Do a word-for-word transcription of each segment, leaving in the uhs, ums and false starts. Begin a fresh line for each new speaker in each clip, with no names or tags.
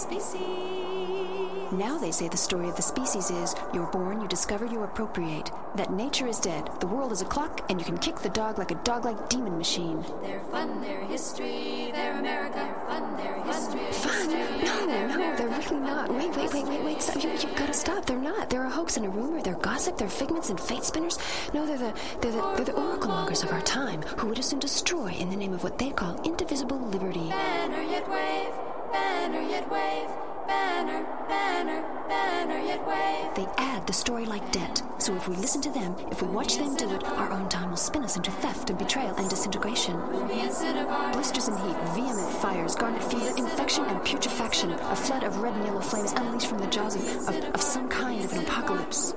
Species.
Now they say the story of the species is, you're born, you discover, you appropriate. That nature is dead, the world is a clock, and you can kick the dog like a dog-like demon machine.
They're fun, they're history, they're America. They're fun, they're history.
Fun?
History,
No,
they're
no,
America.
they're really not. Wait, wait, wait, wait, wait, stop. You, you gotta stop. They're not. They're a hoax and a rumor. They're gossip, they're figments and fate spinners. No, they're the, they're the, they're the oracle mongers of our time, who would as soon destroy in the name of what they call indivisible liberty.
Banner yet wave, banner yet wave. Banner, banner, banner yet wave.
They add the story like debt. So if we listen to them, if we watch them do it, our own time will spin us into theft and betrayal and disintegration. Blisters and heat, vehement fires, garnet fever, infection and putrefaction. A flood of red and yellow flames unleashed from the jaws of, of, of some kind of an apocalypse.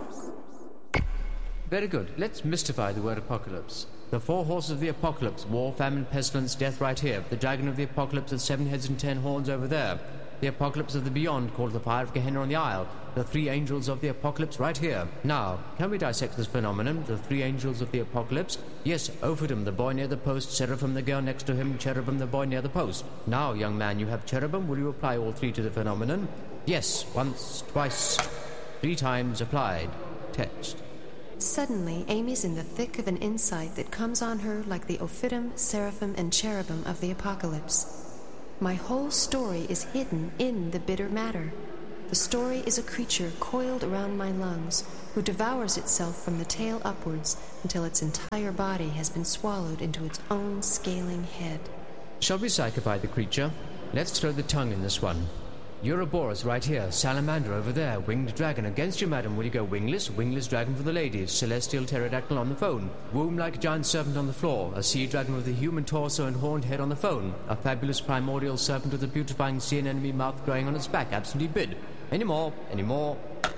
Very good. Let's mystify the word apocalypse. The four horses of the apocalypse, war, famine, pestilence, death right here. The dragon of the apocalypse with seven heads and ten horns over there. The apocalypse of the beyond, called the fire of Gehenna on the isle. The three angels of the apocalypse right here. Now, can we dissect this phenomenon, the three angels of the apocalypse? Yes, Ophidim, the boy near the post, Seraphim, the girl next to him, Cherubim, the boy near the post. Now, young man, you have cherubim. Will you apply all three to the phenomenon? Yes, once, twice, three times applied. Text.
Suddenly, Amy's in the thick of an insight that comes on her like the Ophidim, Seraphim, and Cherubim of the apocalypse. My whole story is hidden in the bitter matter. The story is a creature coiled around my lungs, who devours itself from the tail upwards until its entire body has been swallowed into its own scaling head.
Shall we psychify the creature? Let's throw the tongue in this one. Ouroboros right here, salamander over there, winged dragon against you, madam. Will you go wingless? Wingless dragon for the ladies, celestial pterodactyl on the phone, womb like a giant serpent on the floor, a sea dragon with a human torso and horned head on the phone, a fabulous primordial serpent with a putrefying sea anemone mouth growing on its back, absentee bid. Any more? Any more?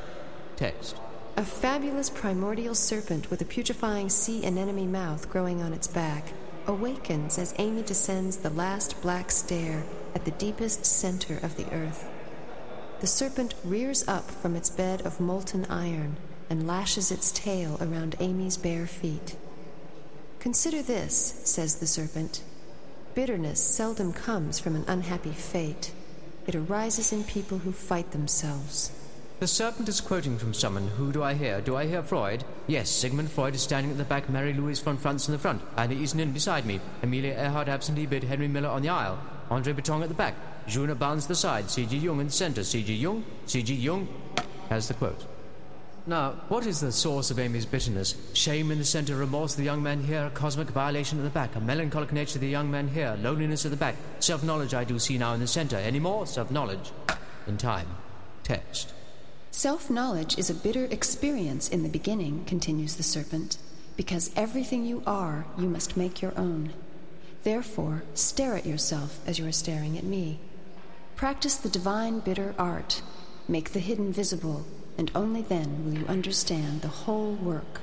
Text.
A fabulous primordial serpent with a putrefying sea anemone mouth growing on its back awakens as Amy descends the last black stair at the deepest center of the earth. The serpent rears up from its bed of molten iron and lashes its tail around Amy's bare feet. Consider this, says the serpent. Bitterness seldom comes from an unhappy fate. It arises in people who fight themselves.
The serpent is quoting from someone. Who do I hear? Do I hear Freud? Yes, Sigmund Freud is standing at the back, Mary Louise von Franz in the front, Anna Eason beside me, Amelia Earhart absentee bid, Henry Miller on the aisle, Andre Breton at the back, Juna Barnes at the side, C G Jung in the center, C G Jung, C G Jung has the quote. Now, what is the source of Amy's bitterness? Shame in the center, remorse of the young man here, cosmic violation at the back, a melancholic nature of the young man here, loneliness at the back, self-knowledge I do see now in the center. Any more? Self-knowledge. In time. Text.
Self-knowledge is a bitter experience in the beginning, continues the serpent, because everything you are, you must make your own. Therefore, stare at yourself as you are staring at me. Practice the divine bitter art. Make the hidden visible, and only then will you understand the whole work.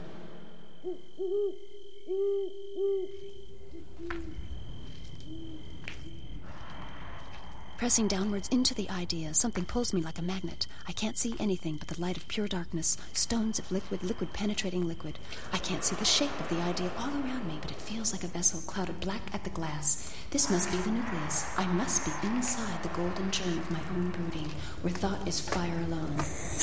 Pressing downwards into the idea, something pulls me like a magnet. I can't see anything but the light of pure darkness, stones of liquid, liquid penetrating liquid. I can't see the shape of the idea all around me, but it feels like a vessel clouded black at the glass. This must be the nucleus. I must be inside the golden germ of my own brooding, where thought is fire alone.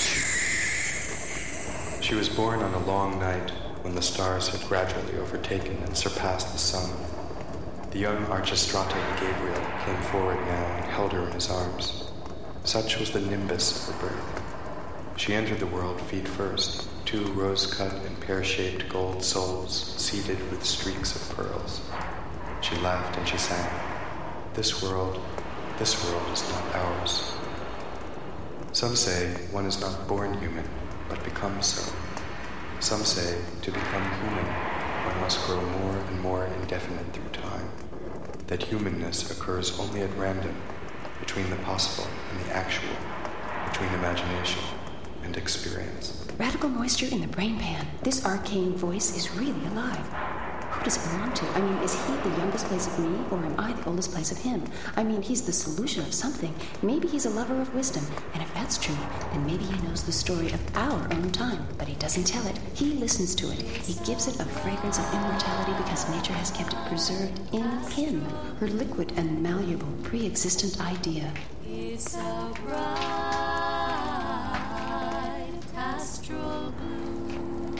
She was born on a long night when the stars had gradually overtaken and surpassed the sun. The young Archestrate Gabriel came forward now and held her in his arms. Such was the nimbus of her birth. She entered the world feet first, two rose-cut and pear-shaped gold souls seeded with streaks of pearls. She laughed and she sang, "This world, this world is not ours." Some say one is not born human, but becomes so. Some say to become human, one must grow more and more indefinite through time. That humanness occurs only at random, between the possible and the actual, between imagination and experience.
Radical moisture in the brain pan. This arcane voice is really alive. Who does it belong to? I mean, is he the youngest place of me, or am I the oldest place of him? I mean, he's the solution of something. Maybe he's a lover of wisdom, and if that's true, then maybe he knows the story of our own time, but he doesn't tell it. He listens to it. He gives it a fragrance of immortality because nature has kept it preserved in him, her liquid and malleable, pre-existent idea.
Is so broken.